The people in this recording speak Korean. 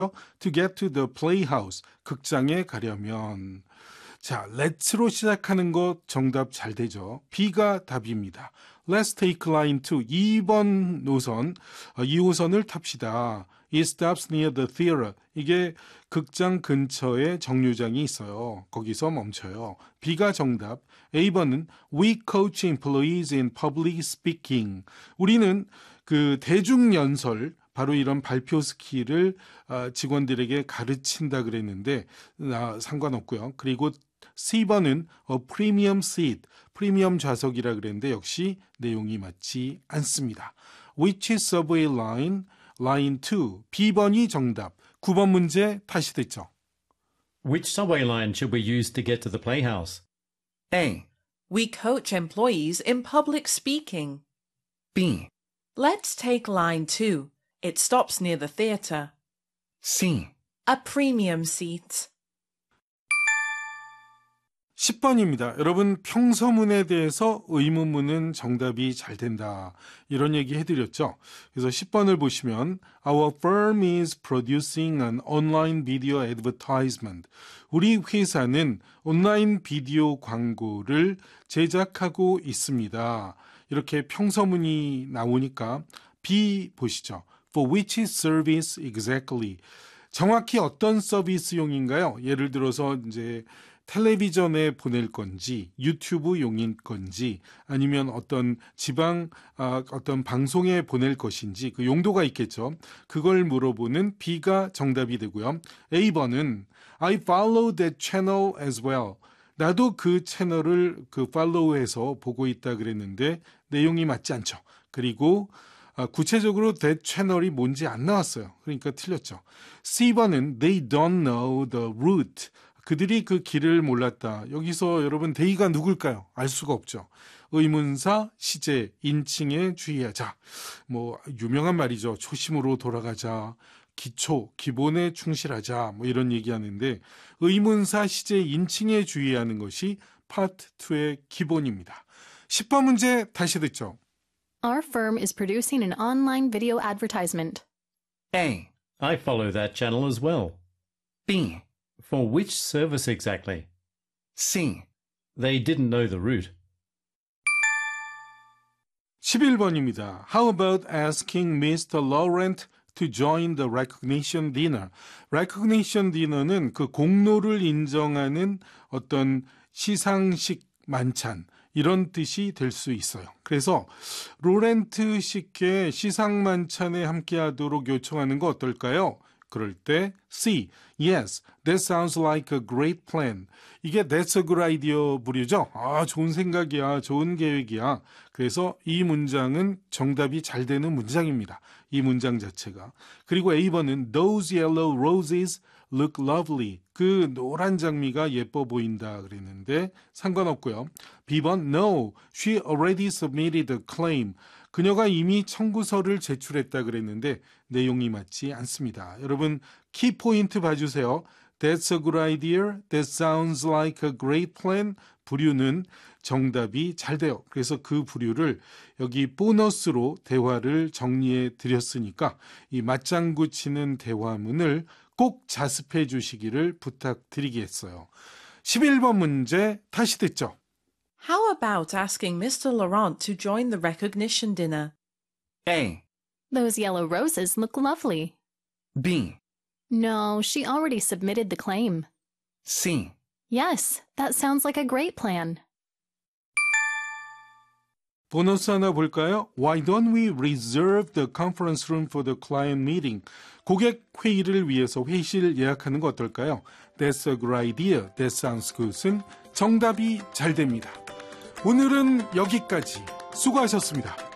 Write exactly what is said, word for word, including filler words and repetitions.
to get to the playhouse. 극장에 가려면. 자, let's로 시작하는 거 정답 잘 되죠. B가 답입니다. Let's take line two. 이 번 노선, 이 호선을 탑시다. It stops near the theater. 이게 극장 근처에 정류장이 있어요. 거기서 멈춰요. B가 정답. A 번은 We coach employees in public speaking. 우리는 그 대중연설, 바로 이런 발표 스킬을 직원들에게 가르친다 그랬는데 상관없고요. 그리고 C 번은 a premium seat, 프리미엄 좌석이라 그랬는데 역시 내용이 맞지 않습니다. Which subway line? line two. B 번이 정답. 구 번 문제 다시 듣죠. Which subway line should we use to get to the playhouse? A. We coach employees in public speaking. B. Let's take line two. It stops near the theatre. C. A premium seat. 십 번입니다. 여러분 평서문에 대해서 의문문은 정답이 잘 된다. 이런 얘기 해드렸죠. 그래서 십 번을 보시면 Our firm is producing an online video advertisement. 우리 회사는 온라인 비디오 광고를 제작하고 있습니다. 이렇게 평서문이 나오니까 B 보시죠. For which service exactly? 정확히 어떤 서비스용인가요? 예를 들어서 이제 텔레비전에 보낼 건지 유튜브용인 건지 아니면 어떤 지방 아, 어떤 방송에 보낼 것인지 그 용도가 있겠죠. 그걸 물어보는 B가 정답이 되고요. A 번은 I follow that channel as well. 나도 그 채널을 그 follow해서 보고 있다 그랬는데 내용이 맞지 않죠. 그리고 아, 구체적으로 that 채널이 뭔지 안 나왔어요. 그러니까 틀렸죠. C 번은 they don't know the route. 그들이 그 길을 몰랐다. 여기서 여러분 they가 누굴까요? 알 수가 없죠. 의문사, 시제, 인칭에 주의하자. 뭐 유명한 말이죠. 초심으로 돌아가자. 기초, 기본에 충실하자. 뭐 이런 얘기하는데 의문사, 시제, 인칭에 주의하는 것이 파트 이의 기본입니다. 십 번 문제 다시 듣죠. Our firm is producing an online video advertisement. A. I follow that channel as well. B. For which service exactly? C. They didn't know the route. 십일 번입니다. How about asking 미스터 Laurent to join the recognition dinner? recognition dinner는 그 공로를 인정하는 어떤 시상식 만찬 이런 뜻이 될 수 있어요. 그래서 로렌트 씨께 시상 만찬에 함께하도록 요청하는 거 어떨까요? 그럴 때 C. Yes, that sounds like a great plan. 이게 That's a good idea 부류죠. 아, 좋은 생각이야, 좋은 계획이야. 그래서 이 문장은 정답이 잘 되는 문장입니다. 이 문장 자체가. 그리고 A 번은 Those yellow roses look lovely. 그 노란 장미가 예뻐 보인다 그랬는데 상관없고요. B 번 No, she already submitted a claim. 그녀가 이미 청구서를 제출했다 그랬는데 내용이 맞지 않습니다. 여러분 키포인트 봐주세요. That's a good idea. That sounds like a great plan. 부류는 정답이 잘 돼요. 그래서 그 부류를 여기 보너스로 대화를 정리해 드렸으니까 이 맞장구 치는 대화문을 꼭 자습해 주시기를 부탁드리겠어요. 십일 번 문제 다시 듣죠. How about asking Mister Laurent to join the recognition dinner? A. Those yellow roses look lovely. B. No, she already submitted the claim. C. Yes, that sounds like a great plan. 보너스 하나 볼까요? Why don't we reserve the conference room for the client meeting? 고객 회의를 위해서 회의실 예약하는 거 어떨까요? That's a good idea. That sounds good은 정답이 잘 됩니다. 오늘은 여기까지 수고하셨습니다.